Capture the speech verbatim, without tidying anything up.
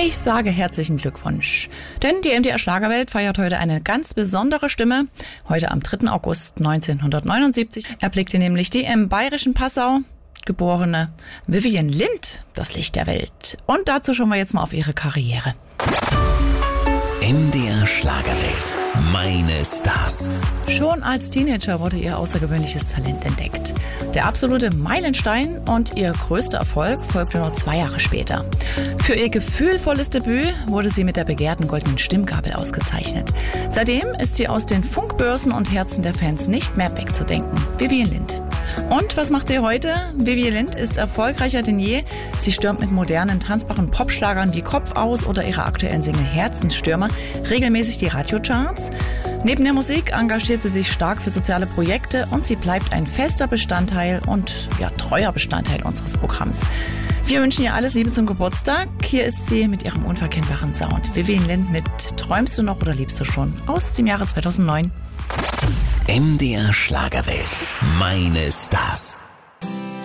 Ich sage herzlichen Glückwunsch, denn die M D R Schlagerwelt feiert heute eine ganz besondere Stimme. Heute am dritten August neunzehnhundertneunundsiebzig erblickte nämlich die im bayerischen Passau geborene Vivian Lind das Licht der Welt. Und dazu schauen wir jetzt mal auf ihre Karriere. M D R Schlagerwelt. Meine Stars. Schon als Teenager wurde ihr außergewöhnliches Talent entdeckt. Der absolute Meilenstein und ihr größter Erfolg folgte nur zwei Jahre später. Für ihr gefühlvolles Debüt wurde sie mit der begehrten Goldenen Stimmgabel ausgezeichnet. Seitdem ist sie aus den Funkbörsen und Herzen der Fans nicht mehr wegzudenken. Vivian Lind. Und was macht sie heute? Vivian Lind ist erfolgreicher denn je. Sie stürmt mit modernen, tanzbaren Popschlagern wie Kopf aus oder ihrer aktuellen Single Herzensstürmer regelmäßig die Radiocharts. Neben der Musik engagiert sie sich stark für soziale Projekte und sie bleibt ein fester Bestandteil und ja, treuer Bestandteil unseres Programms. Wir wünschen ihr alles Liebe zum Geburtstag. Hier ist sie mit ihrem unverkennbaren Sound. Vivian Lind mit Träumst du noch oder liebst du schon? Aus dem Jahre zweitausendneun. M D R Schlagerwelt. Meine Stars.